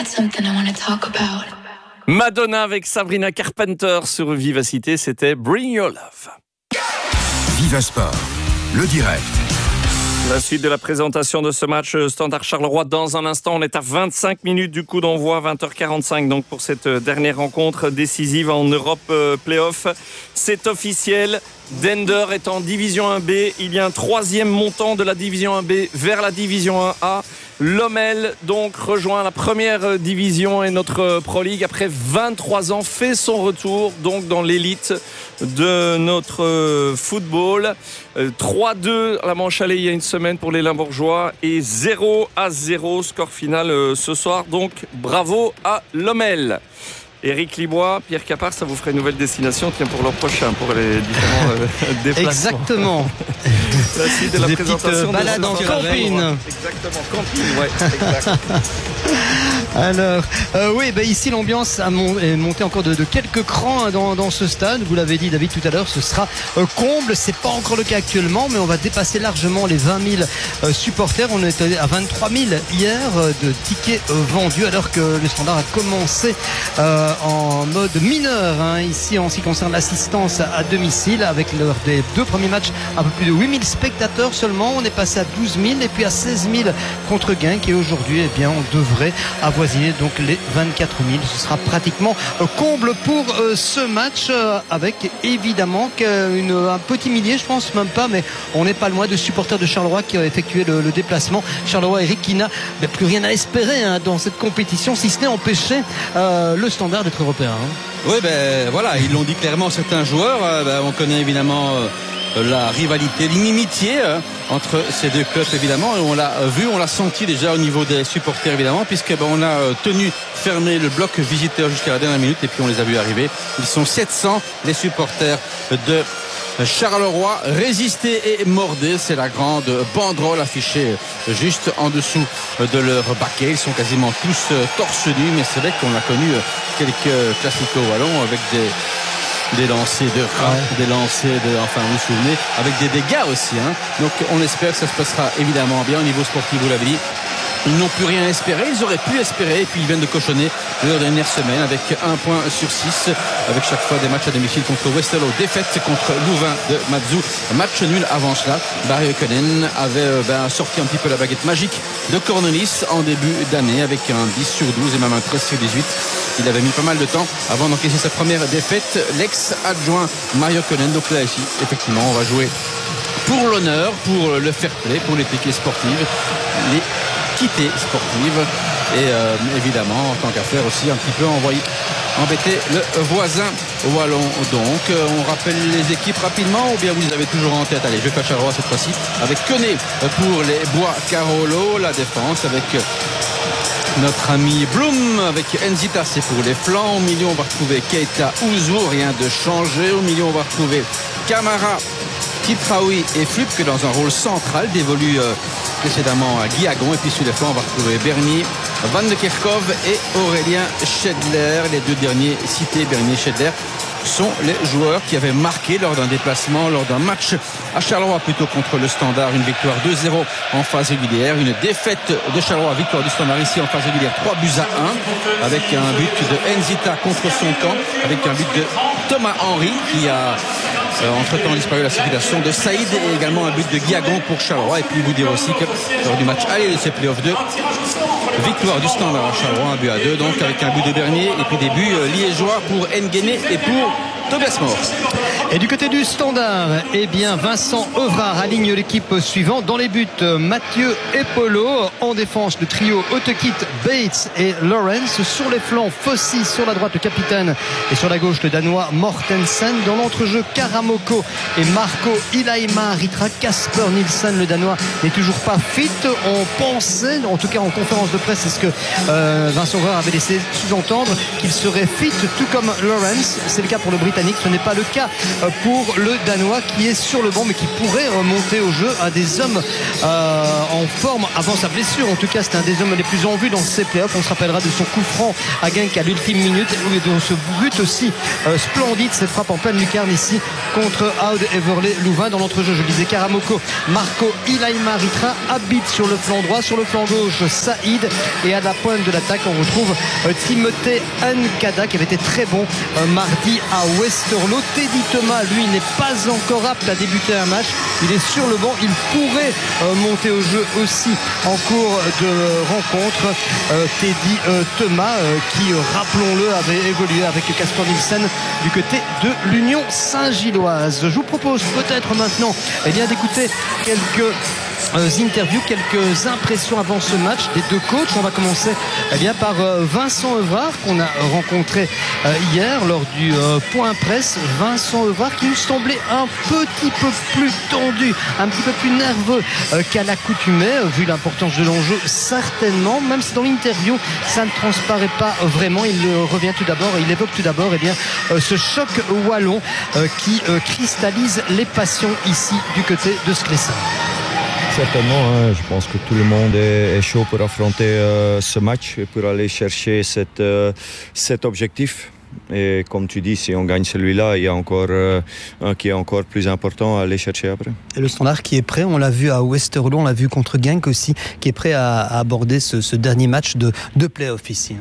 Madonna avec Sabrina Carpenter sur Vivacité, c'était Bring Your Love. Viva Sport, le direct. La suite de la présentation de ce match Standard Charleroi dans un instant. On est à 25 minutes du coup d'envoi, 20h45 donc pour cette dernière rencontre décisive en Europe Playoff. C'est officiel. Dender est en division 1B. Il y a un troisième montant de la division 1B vers la division 1A. Lommel donc rejoint la première division et notre Pro League après 23 ans fait son retour donc dans l'élite de notre football. 3-2 à la manche allée il y a une semaine pour les Limbourgeois et 0-0 score final ce soir. Donc bravo à Lommel. Éric Libois, Pierre Capard, ça vous ferait une nouvelle destination pour l'an prochain, pour les différents déplacements. Exactement. La suite de la des présentation petites balades en camping. Exactement, camping, ouais, exact. Alors, oui, ici l'ambiance est montée encore de quelques crans dans ce stade. Vous l'avez dit, David, tout à l'heure, ce sera comble. C'est pas encore le cas actuellement, mais on va dépasser largement les 20 000 supporters. On était à 23 000 hier de tickets vendus, alors que le Standard a commencé en mode mineur ici en ce qui concerne l'assistance à domicile, avec lors des deux premiers matchs un peu plus de 8 000 spectateurs seulement. On est passé à 12 000 et puis à 16 000 contre Genk, et aujourd'hui on devrait avoisiner donc les 24 000. Ce sera pratiquement comble pour ce match, avec évidemment un petit millier, je pense même pas, mais on n'est pas loin de supporters de Charleroi qui ont effectué le déplacement. Charleroi, Eric, qui n'a plus rien à espérer dans cette compétition, si ce n'est empêcher le Standard d'être européen. Oui, voilà, ils l'ont dit clairement, certains joueurs. On connaît évidemment la rivalité, l'inimitié entre ces deux clubs, évidemment. Et on l'a vu, on l'a senti déjà au niveau des supporters, évidemment, puisque on a tenu fermer le bloc visiteur jusqu'à la dernière minute, et puis on les a vus arriver. Ils sont 700, les supporters de Charleroi. Résister et morder, c'est la grande banderole affichée juste en dessous de leur baquet. Ils sont quasiment tous torse nus, mais c'est vrai qu'on a connu quelques classiques au ballon avec des lancers de rats, des lancers enfin vous vous souvenez, avec des dégâts aussi. Donc on espère que ça se passera évidemment bien au niveau sportif, vous l'avez dit. Ils n'ont plus rien à espérer, ils auraient pu espérer, et puis ils viennent de cochonner leur dernière semaine avec 1 point sur 6, avec chaque fois des matchs à domicile contre Westerlo, défaite contre Louvain de Matsu, match nul avant cela. Barry Konen avait sorti un petit peu la baguette magique de Cornelis en début d'année avec un 10 sur 12 et même un 13 sur 18. Il avait mis pas mal de temps avant d'encaisser sa première défaite, l'ex-adjoint Mario Konen. Donc là ici, effectivement, on va jouer pour l'honneur, pour le fair play, pour l'étiquette sportive, l'équité sportive, et évidemment, en tant qu'affaire aussi, un petit peu embêter le voisin wallon. Donc on rappelle les équipes rapidement, ou bien vous les avez toujours en tête? Allez, je vais faire Charleroi cette fois-ci avec Koné pour les Bois Carolo, la défense avec notre ami Blum, avec Enzita, c'est pour les flancs. Au milieu on va retrouver Keita Ouzou, rien de changé. Au milieu on va retrouver Camara, Titraoui et Flupke dans un rôle central dévolu précédemment à Guiagon. Et puis sur les flancs on va retrouver Bernier, Van de Kerkhove et Aurélien Schedler. Les deux derniers cités, Bernier et Schedler, sont les joueurs qui avaient marqué lors d'un déplacement, lors d'un match à Charleroi plutôt contre le Standard. Une victoire 2-0 en phase régulière, une défaite de Charleroi, victoire du Standard ici en phase régulière 3-1, avec un but de Enzita contre son camp, avec un but de Thomas Henry qui a entre-temps disparu la circulation, de Saïd, et également un but de Guiagon pour Charleroi. Et puis vous dire aussi que lors du match aller de ces playoffs 2, victoire du Standard à Charleroi, 1-2, donc avec un but de Bernier et puis des buts liégeois pour Nguéné et pour Tobias Moore. Et du côté du Standard, Vincent Ovrard aligne l'équipe suivante. Dans les buts, Mathieu et Polo. En défense, le trio Otekit, Bates et Lawrence. Sur les flancs, Fossi sur la droite, le capitaine, et sur la gauche, le Danois Mortensen. Dans l'entrejeu, Karamoko et Marco Ilaima Ritra. Kasper Nielsen, le Danois, n'est toujours pas fit. On pensait, en tout cas en conférence de presse, c'est ce que Vincent Ovrard avait laissé sous-entendre, qu'il serait fit, tout comme Lawrence. C'est le cas pour le Britannique Britannique. Ce n'est pas le cas pour le Danois qui est sur le banc mais qui pourrait remonter au jeu. Un des hommes en forme avant sa blessure. En tout cas, c'est un des hommes les plus en vue dans ces playoffs. On se rappellera de son coup franc à Genk à l'ultime minute et de ce but aussi splendide, cette frappe en pleine lucarne ici contre Oud Everley Louvain. Dans l'entrejeu, je disais Karamoko, Marco Ilaima Ritra, Abid sur le flanc droit, sur le flanc gauche Saïd, et à la pointe de l'attaque on retrouve Timothée Nkada qui avait été très bon mardi à Westerlo. Teddy Thomas, lui, n'est pas encore apte à débuter un match. Il est sur le banc, il pourrait monter au jeu aussi en cours de rencontre. Teddy Thomas qui, rappelons-le, avait évolué avec Casper Nielsen du côté de l'Union Saint-Gilloise. Je vous propose peut-être maintenant d'écouter quelques interviews, quelques impressions avant ce match des deux coachs. On va commencer par Vincent Evrard qu'on a rencontré hier lors du point presse. Vincent Evrard qui nous semblait un petit peu plus tendu, un petit peu plus nerveux qu'à l'accoutumée, vu l'importance de l'enjeu, certainement, même si dans l'interview ça ne transparaît pas vraiment. Il revient tout d'abord, il évoque tout d'abord ce choc wallon qui cristallise les passions ici du côté de Sclessin. Certainement, je pense que tout le monde est chaud pour affronter ce match et pour aller chercher cet objectif. Et comme tu dis, si on gagne celui-là, il y a encore un qui est encore plus important à aller chercher après. Et le Standard qui est prêt, on l'a vu à Westerlo, on l'a vu contre Genk aussi, qui est prêt à aborder ce dernier match de play-off ici.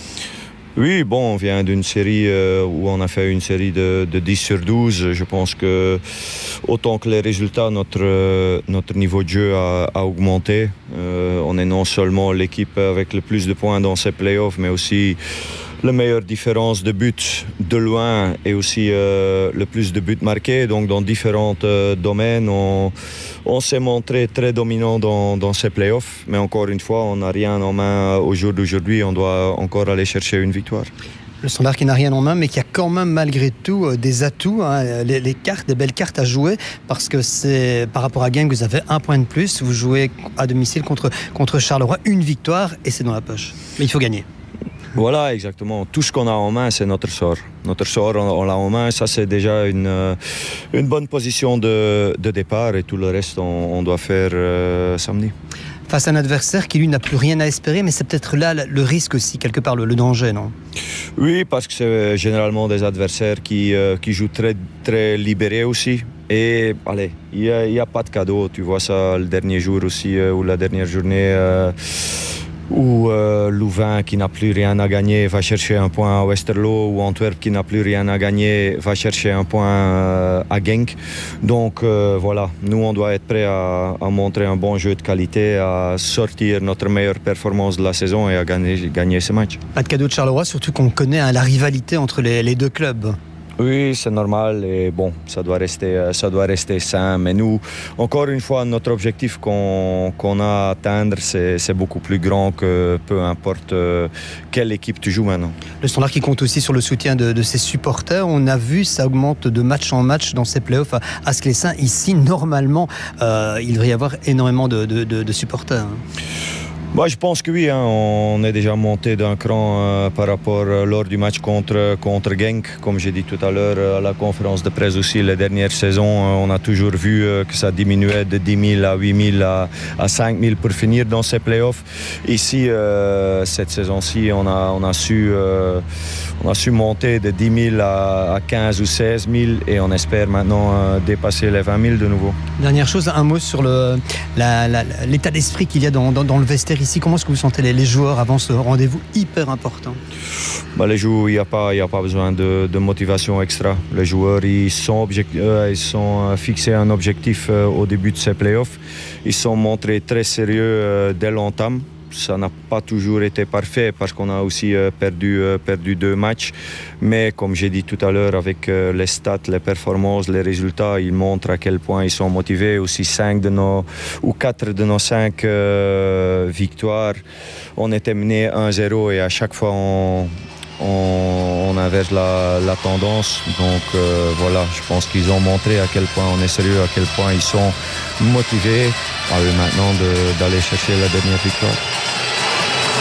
Oui, bon, on vient d'une série où on a fait une série de 10 sur 12. Je pense que autant que les résultats, notre niveau de jeu a augmenté. On est non seulement l'équipe avec le plus de points dans ces playoffs, mais aussi la meilleure différence de buts de loin et aussi le plus de buts marqués. Donc dans différents domaines, on s'est montré très dominant dans ces playoffs. Mais encore une fois, on n'a rien en main au jour d'aujourd'hui. On doit encore aller chercher une victoire. Le Standard qui n'a rien en main, mais qui a quand même malgré tout des atouts, les cartes, des belles cartes à jouer, parce que c'est par rapport à Genk, vous avez un point de plus. Vous jouez à domicile contre Charleroi, une victoire et c'est dans la poche. Mais il faut gagner. Voilà, exactement. Tout ce qu'on a en main, c'est notre sort. Notre sort, on l'a en main. Ça, c'est déjà une bonne position de départ. Et tout le reste, on doit faire samedi. Face à un adversaire qui, lui, n'a plus rien à espérer. Mais c'est peut-être là le risque aussi, quelque part, le danger, non ? Oui, parce que c'est généralement des adversaires qui jouent très, très libérés aussi. Et allez, il n'y a pas de cadeau. Tu vois ça le dernier jour aussi, ou la dernière journée... où Louvain qui n'a plus rien à gagner va chercher un point à Westerlo, ou Antwerp qui n'a plus rien à gagner va chercher un point à Genk. Donc voilà, nous on doit être prêts à montrer un bon jeu de qualité, à sortir notre meilleure performance de la saison et à gagner ce match. Pas de cadeau de Charleroi, surtout qu'on connaît la rivalité entre les deux clubs. Oui, c'est normal et bon, ça doit rester sain. Mais nous, encore une fois, notre objectif qu'on a à atteindre, c'est beaucoup plus grand que peu importe quelle équipe tu joues maintenant. Le Standard qui compte aussi sur le soutien de ses supporters. On a vu, ça augmente de match en match dans ces playoffs à Sclessin. Ici, normalement, il devrait y avoir énormément de supporters. Bah, je pense que oui, on est déjà monté d'un cran par rapport lors du match contre Genk. Comme j'ai dit tout à l'heure à la conférence de presse aussi, les dernières saisons, on a toujours vu que ça diminuait de 10 000 à 8 000 à 5 000 pour finir dans ces playoffs. Ici, cette saison-ci, on a su monter de 10 000 à 15 ou 16 000 et on espère maintenant dépasser les 20 000 de nouveau. Dernière chose, un mot sur l'état d'esprit qu'il y a dans le vestiaire ici. Comment est-ce que vous sentez les joueurs avant ce rendez-vous hyper important ? Les joueurs, il n'y a pas besoin de motivation extra. Les joueurs, ils sont fixés un objectif au début de ces playoffs. Ils sont montrés très sérieux dès l'entame. Ça n'a pas toujours été parfait parce qu'on a aussi perdu 2 matchs. Mais comme j'ai dit tout à l'heure, avec les stats, les performances, les résultats, ils montrent à quel point ils sont motivés. Aussi 4 de nos 5 victoires, on était mené 1-0 et à chaque fois on inverse la tendance. Donc voilà, je pense qu'ils ont montré à quel point on est sérieux, à quel point ils sont motivés. À eux maintenant d'aller chercher la dernière victoire.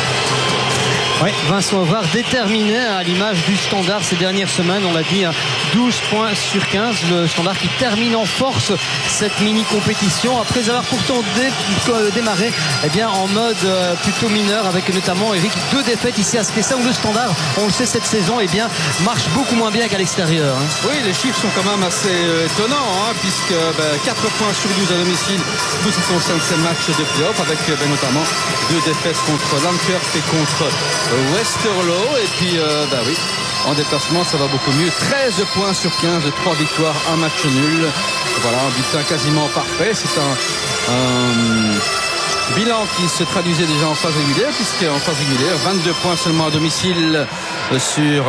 Oui, Vincent Evrard déterminé à l'image du Standard ces dernières semaines, on l'a dit, 12 points sur 15. Le Standard qui termine en force cette mini-compétition après avoir pourtant démarré en mode plutôt mineur avec notamment, Eric, 2 défaites ici à Skessa où le Standard, on le sait, cette saison marche beaucoup moins bien qu'à l'extérieur. Oui, les chiffres sont quand même assez étonnants puisque 4 points sur 12 à domicile tout ce qui concerne ces matchs de play-off avec notamment 2 défaites contre Lankerk et contre Westerlo et puis en déplacement ça va beaucoup mieux, 13 points sur 15, 3 victoires, 1 match nul, voilà, un bulletin quasiment parfait. C'est un bilan qui se traduisait déjà en phase régulière, puisque en phase régulière 22 points seulement à domicile sur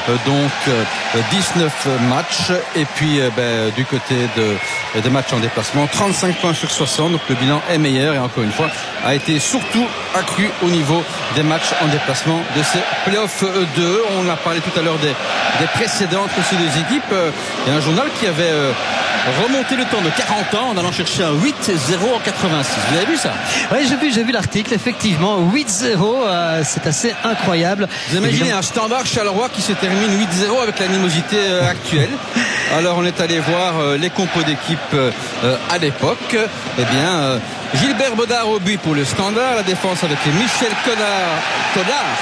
19 matchs, et puis du côté des matchs en déplacement 35 points sur 60, donc le bilan est meilleur et encore une fois a été surtout accru au niveau des matchs en déplacement de ces playoffs 2. On a parlé tout à l'heure des précédents entre ces deux équipes. Il y a un journal qui avait remonté le temps de 40 ans en allant chercher un 8-0 en 86. Vous avez vu ça? Oui, j'ai vu l'article, effectivement. 8-0, c'est assez incroyable. Vous imaginez un Standard Charleroi qui se termine 8-0 avec l'animosité actuelle. Alors on est allé voir les compos d'équipe à l'époque. Gilbert Bodard au but pour le Standard, la défense avec Michel Codard,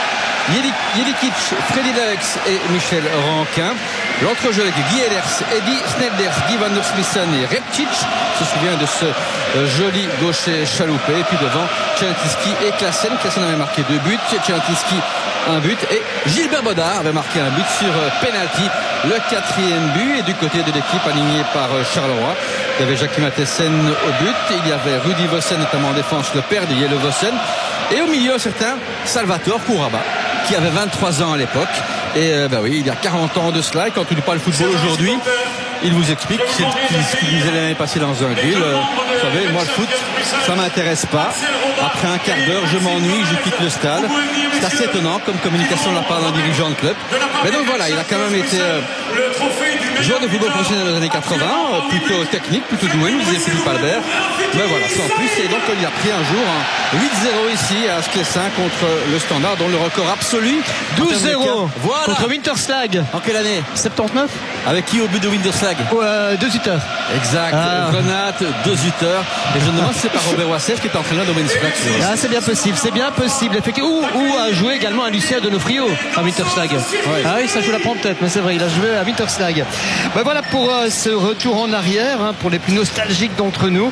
Jelikic, Freddy Lex et Michel Rankin. L'entrejeu avec Guy Ehlers, Eddie Snelders, Guy van der Smissen et Repčić. Je me souviens de ce joli gaucher chaloupé. Et puis devant, Tchantiski et Klassen. Klassen avait marqué 2 buts, Tchantiski un but et Gilbert Bodard avait marqué un but sur penalty, le 4e but. Et du côté de l'équipe alignée par Charleroi, il y avait Jackie Mathessen au but, il y avait Rudy Vossen notamment en défense, le père de Yellow Vossen, et au milieu un certain Salvatore Kouraba qui avait 23 ans à l'époque. Et il y a 40 ans de cela, et quand on ne parle football aujourd'hui, il vous explique ce qu'il allait passer dans un grill. Vous savez, moi le foot, ça m'intéresse pas. Après un quart d'heure, je m'ennuie, je quitte le stade. C'est assez étonnant comme communication de la part d'un dirigeant de club. Mais donc voilà, il a quand même été joueur de football professionnel dans les années 80, plutôt technique, plutôt doué, nous disait Philippe Albert. Mais voilà, sans plus. Et donc il a pris un jour un 8-0 ici à Skessa contre le Standard, dont le record absolu 12-0 voilà. contre Winterslag. En quelle année? 79. Avec qui au but de Winterslag? 2 Zutter. Exact, Renat, 2 Zutter. Et je me demande si c'est pas Robert Wassef qui est entraîneur de Winterslag. C'est bien possible, effectivement. Ou a joué également à Lucien Donofrio à Winterslag. Ouais. Ah oui, ça je l'apprends peut-être, mais c'est vrai, il a joué à Winterslag. Voilà pour ce retour en arrière, pour les plus nostalgiques d'entre nous.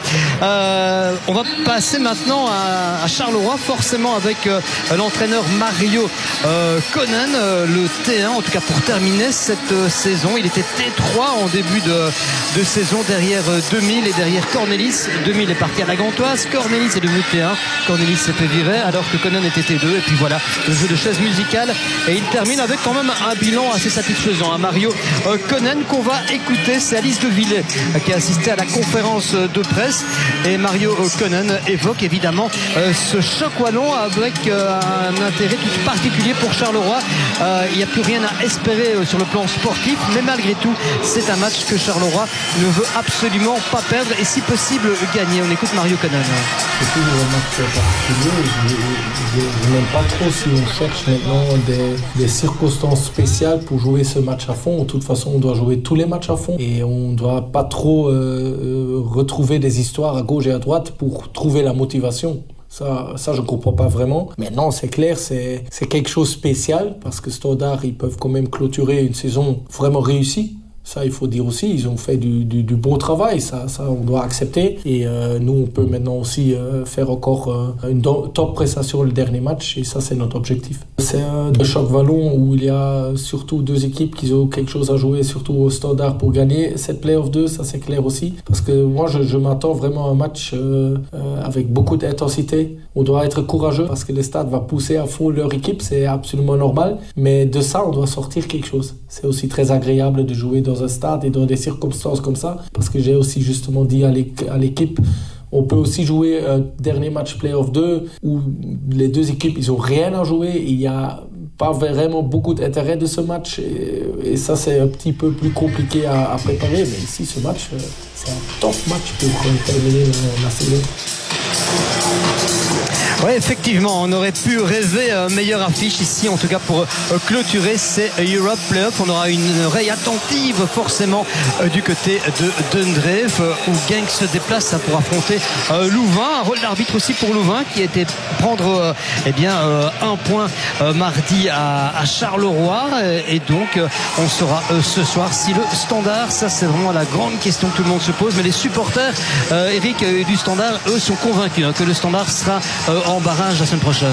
On va passer maintenant à Charleroi, forcément avec l'entraîneur Mario Conan, le T1, en tout cas pour terminer cette saison. Il était T3 en début de saison derrière 2000 et derrière Cornelis. 2000 est parti à la Gantoise, Cornelis est devenu T1, Cornelis s'est fait virer alors que Conan était T2, et puis voilà, le jeu de chaise musicale, et il termine avec quand même un bilan assez satisfaisant. Mario Conan qu'on va écouter, c'est Alice de Villers qui a assisté à la conférence de presse, et Mario Conan évoque évidemment ce choc wallon avec un intérêt tout particulier pour Charleroi. Il n'y a plus rien à espérer sur le plan sportif, mais malgré tout c'est un match que Charleroi ne veut absolument pas perdre et si possible gagner. On écoute Mario Conan. C'est toujours un match particulier. Je n'aime pas trop si on cherche maintenant des circonstances spéciales pour jouer ce match à fond. De toute façon, on doit jouer tous les matchs à fond et on ne doit pas trop retrouver des histoires à gauche et à droite pour trouver la motivation. Ça, je ne comprends pas vraiment. Mais non, c'est clair, c'est quelque chose de spécial parce que Standard, ils peuvent quand même clôturer une saison vraiment réussie. Ça, il faut dire aussi, ils ont fait du bon travail, ça on doit accepter. Et nous, on peut maintenant aussi faire encore une top prestation le dernier match, et ça, c'est notre objectif. C'est un choc wallon où il y a surtout 2 équipes qui ont quelque chose à jouer, surtout au Standard pour gagner. Cette Playoff 2, ça c'est clair aussi, parce que moi, je m'attends vraiment à un match avec beaucoup d'intensité. On doit être courageux, parce que le stade va pousser à fond leur équipe, c'est absolument normal. Mais de ça, on doit sortir quelque chose. C'est aussi très agréable de jouer dans un stade et dans des circonstances comme ça, parce que j'ai aussi justement dit à l'équipe, on peut aussi jouer un dernier match Playoff 2 où les 2 équipes ils ont rien à jouer, il n'y a pas vraiment beaucoup d'intérêt de ce match, et ça c'est un petit peu plus compliqué à préparer, mais ici ce match c'est un top match pour terminer la saison. Oui, effectivement, on aurait pu rêver meilleure affiche ici, en tout cas pour clôturer ces Europe Playoffs. On aura une oreille attentive forcément du côté de Dundreef où Genk se déplace pour affronter Louvain. Un rôle d'arbitre aussi pour Louvain qui était prendre un point mardi à Charleroi et donc on saura ce soir si le Standard, ça c'est vraiment la grande question que tout le monde se pose, mais les supporters Eric du Standard eux sont convaincus que le Standard sera en barrage la semaine prochaine.